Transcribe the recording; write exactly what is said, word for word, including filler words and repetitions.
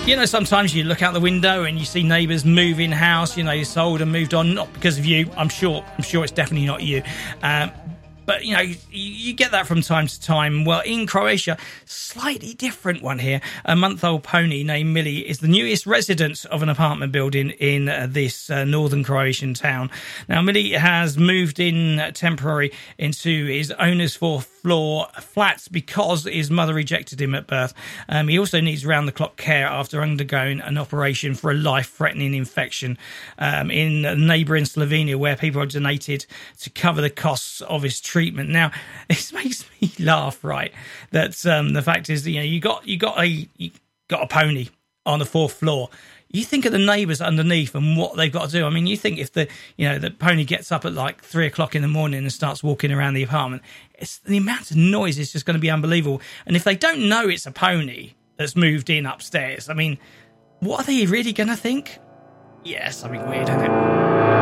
You know, sometimes you look out the window and you see neighbours moving house, you know, you sold and moved on, not because of you. I'm sure, I'm sure it's definitely not you. Um, But, you know, you, you get that from time to time. Well, in Croatia, slightly different one here. A month-old pony named Millie is the newest resident of an apartment building in uh, this uh, northern Croatian town. Now, Millie has moved in uh, temporary into his owner's fourth floor flat because his mother rejected him at birth. Um, he also needs round-the-clock care after undergoing an operation for a life-threatening infection um, in neighbouring Slovenia, where people are donated to cover the costs of his treatment. Treatment. Now, this makes me laugh, right? That um, the fact is, that, you know, you got you got a you got a pony on the fourth floor. You think of the neighbours underneath and what they've got to do. I mean, you think if the you know the pony gets up at like three o'clock in the morning and starts walking around the apartment, it's the amount of noise is just going to be unbelievable. And if they don't know it's a pony that's moved in upstairs, I mean, what are they really going to think? Yeah, something weird, isn't it?